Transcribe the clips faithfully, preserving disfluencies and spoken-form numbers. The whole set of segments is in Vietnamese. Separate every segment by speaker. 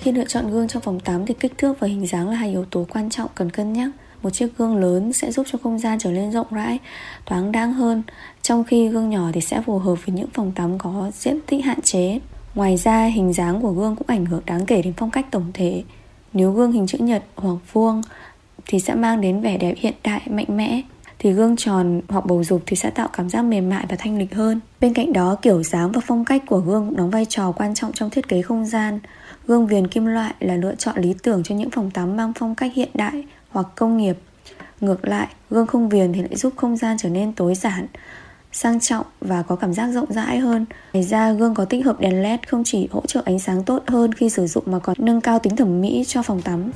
Speaker 1: Khi lựa chọn gương trong phòng tắm thì kích thước và hình dáng là hai yếu tố quan trọng cần cân nhắc. Một chiếc gương lớn sẽ giúp cho không gian trở nên rộng rãi, thoáng đãng hơn, trong khi gương nhỏ thì sẽ phù hợp với những phòng tắm có diện tích hạn chế. Ngoài ra, hình dáng của gương cũng ảnh hưởng đáng kể đến phong cách tổng thể. Nếu gương hình chữ nhật hoặc vuông thì sẽ mang đến vẻ đẹp hiện đại, mạnh mẽ, thì gương tròn hoặc bầu dục thì sẽ tạo cảm giác mềm mại và thanh lịch hơn. Bên cạnh đó, kiểu dáng và phong cách của gương cũng đóng vai trò quan trọng trong thiết kế không gian. Gương viền kim loại là lựa chọn lý tưởng cho những phòng tắm mang phong cách hiện đại hoặc công nghiệp. Ngược lại, gương không viền thì lại giúp không gian trở nên tối giản, sang trọng và có cảm giác rộng rãi hơn. Ngoài ra, gương có tích hợp đèn led không chỉ hỗ trợ ánh sáng tốt hơn khi sử dụng mà còn nâng cao tính thẩm mỹ cho phòng tắm.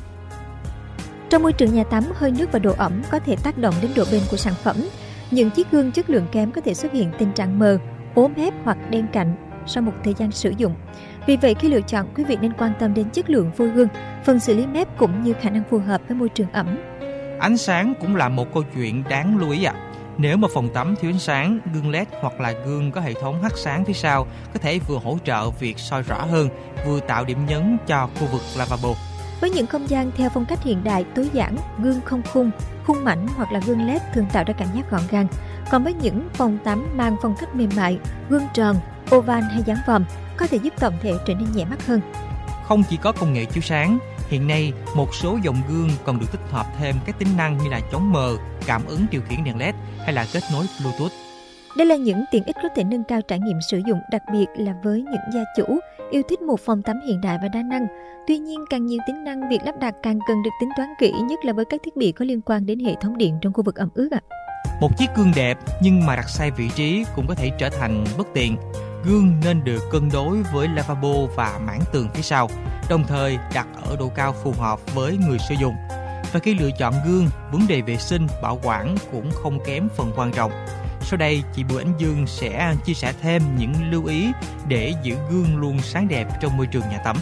Speaker 2: Trong môi trường nhà tắm, hơi nước và độ ẩm có thể tác động đến độ bền của sản phẩm. Những chiếc gương chất lượng kém có thể xuất hiện tình trạng mờ, ố mép hoặc đen cạnh sau một thời gian sử dụng. Vì vậy, khi lựa chọn, quý vị nên quan tâm đến chất lượng phôi gương, phần xử lý mép cũng như khả năng phù hợp với môi trường ẩm.
Speaker 3: Ánh sáng cũng là một câu chuyện đáng lưu ý ạ. À. Nếu mà phòng tắm thiếu ánh sáng, gương led hoặc là gương có hệ thống hắt sáng phía sau có thể vừa hỗ trợ việc soi rõ hơn, vừa tạo điểm nhấn cho khu vực lavabo.
Speaker 2: Với những không gian theo phong cách hiện đại tối giản, gương không khung, khung mảnh hoặc là gương led thường tạo ra cảm giác gọn gàng. Còn với những phòng tắm mang phong cách mềm mại, gương tròn, oval hay dáng vòm có thể giúp tổng thể trở nên nhẹ mắt hơn.
Speaker 3: Không chỉ có công nghệ chiếu sáng, hiện nay một số dòng gương còn được tích hợp thêm các tính năng như là chống mờ, cảm ứng điều khiển đèn led hay là kết nối Bluetooth.
Speaker 2: Đây là những tiện ích có thể nâng cao trải nghiệm sử dụng, đặc biệt là với những gia chủ yêu thích một phòng tắm hiện đại và đa năng. Tuy nhiên, càng nhiều tính năng, việc lắp đặt càng cần được tính toán kỹ, nhất là với các thiết bị có liên quan đến hệ thống điện trong khu vực ẩm ướt ạ.
Speaker 3: Một chiếc gương đẹp nhưng mà đặt sai vị trí cũng có thể trở thành bất tiện. Gương nên được cân đối với lavabo và mảng tường phía sau, đồng thời đặt ở độ cao phù hợp với người sử dụng. Và khi lựa chọn gương, vấn đề vệ sinh, bảo quản cũng không kém phần quan trọng. Sau đây, chị Bùi Ánh Dương sẽ chia sẻ thêm những lưu ý để giữ gương luôn sáng đẹp trong môi trường nhà tắm.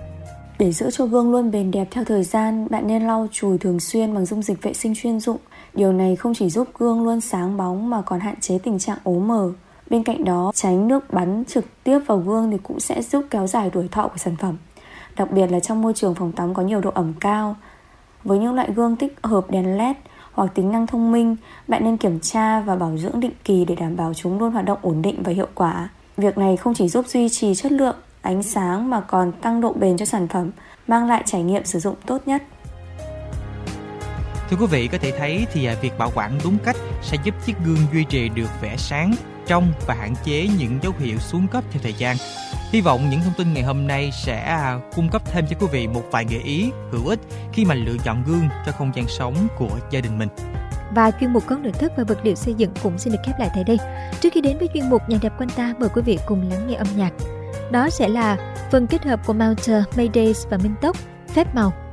Speaker 1: Để giữ cho gương luôn bền đẹp theo thời gian, bạn nên lau chùi thường xuyên bằng dung dịch vệ sinh chuyên dụng. Điều này không chỉ giúp gương luôn sáng bóng mà còn hạn chế tình trạng ố mờ. Bên cạnh đó, tránh nước bắn trực tiếp vào gương thì cũng sẽ giúp kéo dài tuổi thọ của sản phẩm. Đặc biệt là trong môi trường phòng tắm có nhiều độ ẩm cao. Với những loại gương tích hợp đèn led hoặc tính năng thông minh, bạn nên kiểm tra và bảo dưỡng định kỳ để đảm bảo chúng luôn hoạt động ổn định và hiệu quả. Việc này không chỉ giúp duy trì chất lượng ánh sáng mà còn tăng độ bền cho sản phẩm, mang lại trải nghiệm sử dụng tốt nhất.
Speaker 3: Thưa quý vị, có thể thấy thì việc bảo quản đúng cách sẽ giúp chiếc gương duy trì được vẻ sáng, trong và hạn chế những dấu hiệu xuống cấp theo thời gian. Hy vọng những thông tin ngày hôm nay sẽ cung cấp thêm cho quý vị một vài gợi ý hữu ích khi mà lựa chọn gương cho không gian sống của gia đình mình.
Speaker 2: Và chuyên mục Có nội thất và vật liệu xây dựng cũng xin được khép lại tại đây. Trước khi đến với chuyên mục Nhà đẹp quanh ta, mời quý vị cùng lắng nghe âm nhạc. Đó sẽ là phần kết hợp của Mounter, Maydays và Minh Tốc, Phép màu.